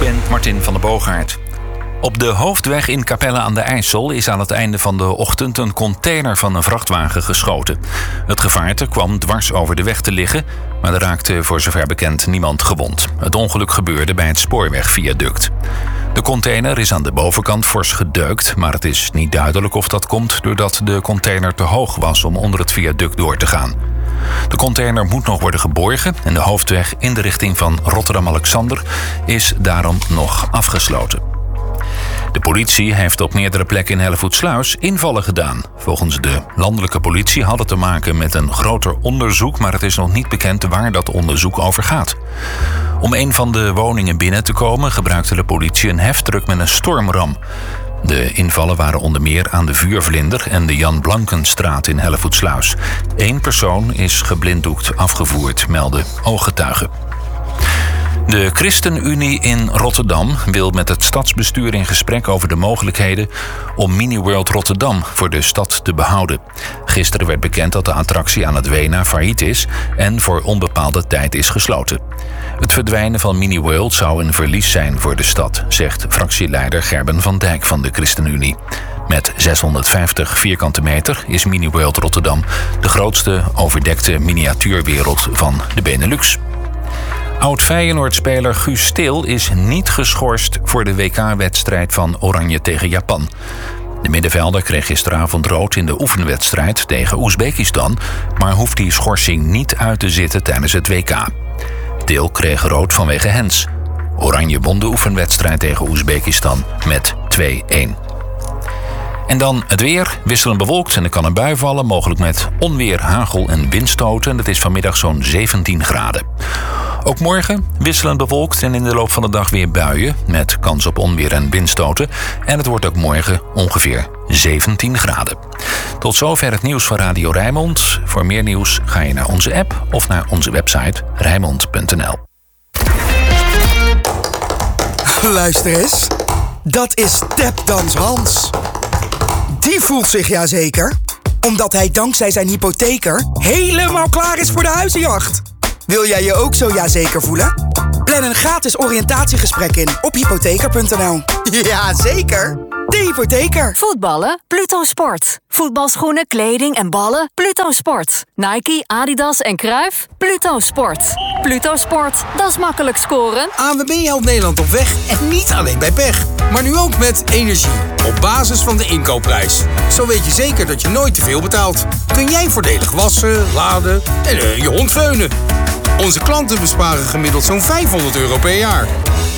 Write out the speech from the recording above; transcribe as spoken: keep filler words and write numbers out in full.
ben Martin van der Boogaard. Op de hoofdweg in Capelle aan de IJssel is aan het einde van de ochtend een container van een vrachtwagen geschoten. Het gevaarte kwam dwars over de weg te liggen, maar er raakte voor zover bekend niemand gewond. Het ongeluk gebeurde bij het spoorwegviaduct. De container is aan de bovenkant fors gedeukt, maar het is niet duidelijk of dat komt doordat de container te hoog was om onder het viaduct door te gaan. De container moet nog worden geborgen en de hoofdweg in de richting van Rotterdam-Alexander is daarom nog afgesloten. De politie heeft op meerdere plekken in Hellevoetsluis invallen gedaan. Volgens de landelijke politie had het te maken met een groter onderzoek, maar het is nog niet bekend waar dat onderzoek over gaat. Om een van de woningen binnen te komen gebruikte de politie een heftruck met een stormram. De invallen waren onder meer aan de Vuurvlinder en de Jan Blankenstraat in Hellevoetsluis. Eén persoon is geblinddoekt afgevoerd, melden ooggetuigen. De ChristenUnie in Rotterdam wil met het stadsbestuur in gesprek over de mogelijkheden om Mini-World Rotterdam voor de stad te behouden. Gisteren werd bekend dat de attractie aan het Wena failliet is en voor onbepaalde tijd is gesloten. Het verdwijnen van Mini-World zou een verlies zijn voor de stad, zegt fractieleider Gerben van Dijk van de ChristenUnie. Met zeshonderdvijftig vierkante meter is Mini-World Rotterdam de grootste overdekte miniatuurwereld van de Benelux. Oud-Feyenoord-speler Guus Til is niet geschorst voor de W K-wedstrijd van Oranje tegen Japan. De middenvelder kreeg gisteravond rood in de oefenwedstrijd tegen Oezbekistan, maar hoeft die schorsing niet uit te zitten tijdens het W K. Til kreeg rood vanwege hens. Oranje won de oefenwedstrijd tegen Oezbekistan met twee-een. En dan het weer, wisselend bewolkt en er kan een bui vallen, mogelijk met onweer, hagel en windstoten. Het is vanmiddag zo'n zeventien graden. Ook morgen wisselend bewolkt en in de loop van de dag weer buien met kans op onweer en windstoten. En het wordt ook morgen ongeveer zeventien graden. Tot zover het nieuws van Radio Rijnmond. Voor meer nieuws ga je naar onze app of naar onze website rijnmond punt n l. Luister eens, dat is Tapdans Hans. Die voelt zich ja zeker, omdat hij dankzij zijn hypotheker helemaal klaar is voor de huizenjacht. Wil jij je ook zo ja zeker voelen? Plan een gratis oriëntatiegesprek in op hypotheker punt n l. Ja, zeker. De Hypotheker. Voetballen? Pluto Sport. Voetbalschoenen, kleding en ballen? Pluto Sport. Nike, Adidas en Cruijff? Pluto Sport. Pluto Sport, dat is makkelijk scoren. A N W B helpt Nederland op weg en niet alleen bij pech. Maar nu ook met energie. Op basis van de inkoopprijs. Zo weet je zeker dat je nooit te veel betaalt. Kun jij voordelig wassen, laden en uh, je hond veunen. Onze klanten besparen gemiddeld zo'n vijfhonderd euro per jaar.